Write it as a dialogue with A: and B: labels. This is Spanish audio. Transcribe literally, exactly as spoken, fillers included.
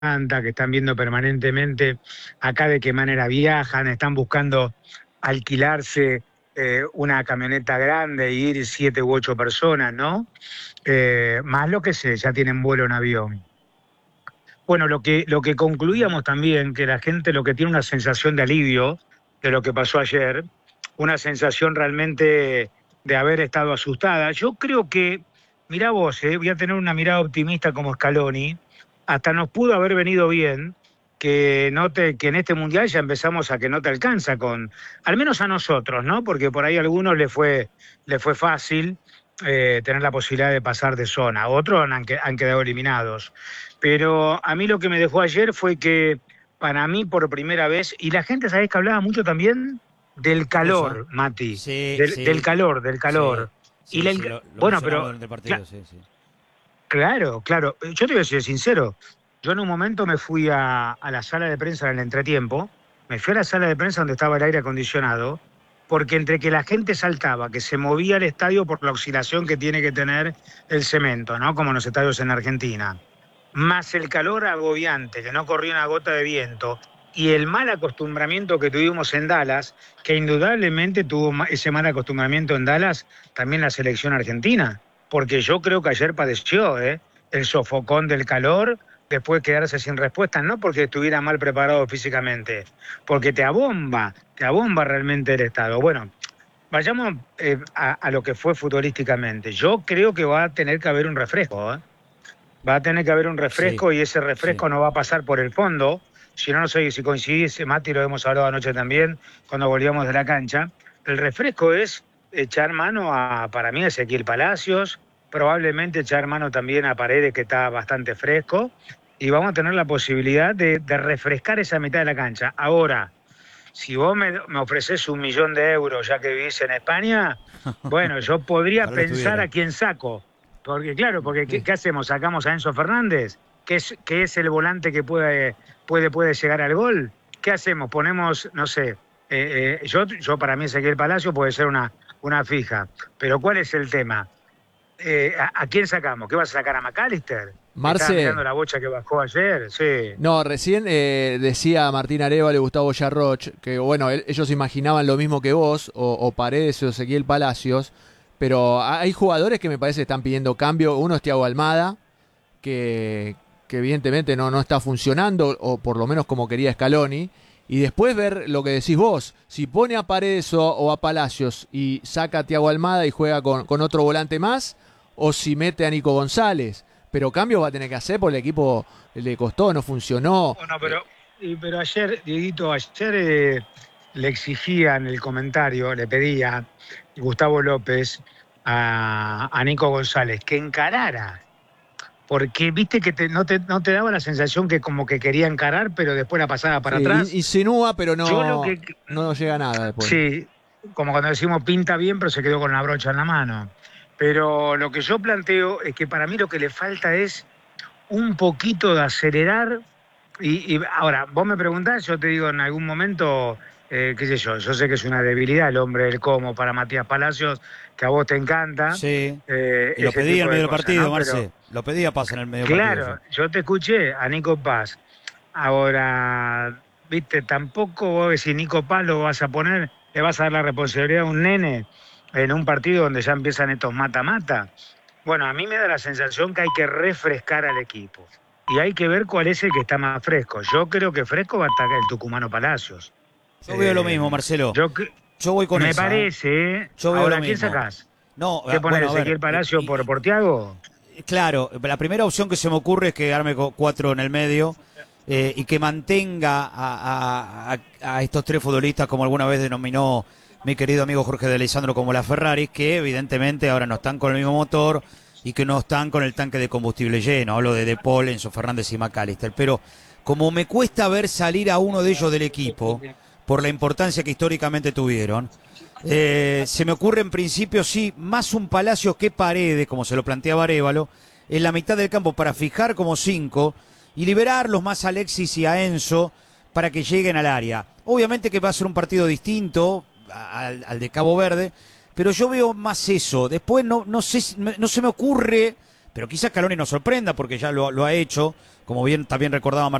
A: que están viendo permanentemente acá de qué manera viajan, están buscando alquilarse eh, una camioneta grande e ir siete u ocho personas, ¿no? Eh, más lo que sé, ya tienen vuelo en avión. Bueno, lo que, lo que concluíamos también, que la gente lo que tiene una sensación de alivio de lo que pasó ayer, una sensación realmente de haber estado asustada. Yo creo que, mirá vos, eh, voy a tener una mirada optimista como Scaloni, hasta nos pudo haber venido bien que, no te, que en este mundial ya empezamos a que no te alcanza con, al menos a nosotros, ¿no? Porque por ahí a algunos le fue, le fue fácil eh, tener la posibilidad de pasar de zona, otros han, han quedado eliminados. Pero a mí lo que me dejó ayer fue que para mí por primera vez, y la gente, ¿sabés que hablaba mucho también? Del
B: ¿Qué cosa?
A: calor, Mati,
B: Sí,
A: del, del
B: sí,
A: calor, del
B: sí,
A: calor. Y
B: sí,
A: la,
B: sí, lo, lo
A: bueno,
B: mencionamos
A: pero
B: durante el partido,
A: cla-
B: sí, sí.
A: claro, claro, yo te voy a ser sincero, yo en un momento me fui a, a la sala de prensa en el entretiempo, me fui a la sala de prensa donde estaba el aire acondicionado, porque entre que la gente saltaba, que se movía el estadio por la oscilación que tiene que tener el cemento, ¿no? Como en los estadios en Argentina, más el calor agobiante, que no corría una gota de viento, y el mal acostumbramiento que tuvimos en Dallas, que indudablemente tuvo ma- ese mal acostumbramiento en Dallas también la selección argentina, porque yo creo que ayer padeció, ¿eh? El sofocón del calor, después quedarse sin respuesta, no porque estuviera mal preparado físicamente, porque te abomba, te abomba realmente el estado. Bueno, vayamos eh, a, a lo que fue futbolísticamente. Yo creo que va a tener que haber un refresco, ¿eh? Va a tener que haber un
B: Sí,
A: refresco y ese
B: sí.
A: refresco no va a pasar por el fondo. Si no, no sé si coincidís, Mati, lo hemos hablado anoche también, cuando volvíamos de la cancha. El refresco es echar mano a, para mí, a Ezequiel Palacios, probablemente echar mano también a Paredes, que está bastante fresco, y vamos a tener la posibilidad de, de refrescar esa mitad de la cancha. Ahora, si vos me, me ofreces un millón de euros ya que vivís en España, bueno, yo podría
B: Ojalá lo
A: pensar
B: tuviera.
A: a quién saco. Porque claro, porque ¿qué,
B: Sí.
A: qué hacemos? ¿Sacamos a Enzo Fernández? ¿Que es, que es el volante que puede, puede, puede llegar al gol? ¿Qué hacemos? Ponemos, no sé, eh, eh, yo, yo para mí Ezequiel Palacio puede ser una, una fija. Pero ¿cuál es el tema? Eh, ¿a, ¿A quién sacamos? ¿Qué vas a sacar a McAllister? Que estaba
C: Marce,
A: mirando la bocha que bajó ayer, sí.
C: no, recién eh, decía Martín Arévalo y Gustavo Yarroch que, bueno, el- ellos imaginaban lo mismo que vos, o, o Paredes o Ezequiel Palacios, pero hay jugadores que me parece están pidiendo cambio. Uno es Thiago Almada, que, que evidentemente no, no está funcionando, o por lo menos como quería Scaloni. Y después ver lo que decís vos, si pone a Paredes o, o a Palacios y saca a Thiago Almada y juega con, con otro volante más, o si mete a Nico González. Pero cambio va a tener que hacer porque el equipo le costó, no funcionó.
A: Bueno,
C: Eh,
A: pero, y- pero ayer, Dieguito, ayer eh, le exigía en el comentario, le pedía Gustavo López a, a Nico González que encarara, porque viste que te- no, te, no te daba la sensación que como que quería encarar, pero después la pasaba para
C: sí, in-
A: atrás.
C: insinúa, pero
A: Yo lo
C: no,
A: que,
C: no llega a nada después.
A: sí, como cuando decimos pinta bien, pero se quedó con la brocha en la mano. Pero lo que yo planteo es que para mí lo que le falta es un poquito de acelerar. Y, y ahora, vos me preguntás, yo te digo en algún momento, eh, qué sé yo, yo sé que es una debilidad el hombre del como para Matías Palacios, que a vos te encanta,
B: Sí.
A: eh,
B: Y lo
A: ese
B: pedí en
A: tipo
B: el
A: de
B: medio del
A: cosas,
B: partido,
A: ¿no? Pero
B: Marce. Lo pedía pasa en el medio del partido yo.
A: claro, yo te escuché a Nico Paz. Ahora, viste, tampoco vos si Nico Paz lo vas a poner, le vas a dar la responsabilidad a un nene en un partido donde ya empiezan estos mata-mata. Bueno, a mí me da la sensación que hay que refrescar al equipo. Y hay que ver cuál es el que está más fresco. Yo creo que fresco va a estar el tucumano Palacios.
B: Yo veo lo mismo,
A: Eh,
B: Marcelo.
A: yo cre-
B: Yo voy con
A: Me
B: esa, ¿eh?
A: parece, ¿eh?
B: Yo veo lo
A: Ahora, ¿quién
B: mismo.
A: sacás?
B: No,
A: ¿Qué
B: ah, bueno,
A: poner
B: a ver.
A: Ezequiel
B: eh,
A: Palacio por,
B: y-
A: por Tiago?
B: y- claro, la primera opción que se me ocurre es quedarme con cuatro en el medio eh, y que mantenga a, a- a- a estos tres futbolistas, como alguna vez denominó mi querido amigo Jorge de Alessandro, como la Ferrari, que evidentemente ahora no están con el mismo motor y que no están con el tanque de combustible lleno. Hablo de De Paul, Enzo Fernández y McAllister. Pero como me cuesta ver salir a uno de ellos del equipo, por la importancia que históricamente tuvieron, eh, se me ocurre en principio, sí, más un Palacio que Paredes, como se lo planteaba Arévalo, en la mitad del campo para fijar como cinco y liberarlos más a Alexis y a Enzo para que lleguen al área. Obviamente que va a ser un partido distinto al, al de Cabo Verde, pero yo veo más eso. Después no, no sé, no se me ocurre pero quizás Scaloni nos sorprenda porque ya lo, lo ha hecho, como bien también recordaba Martín.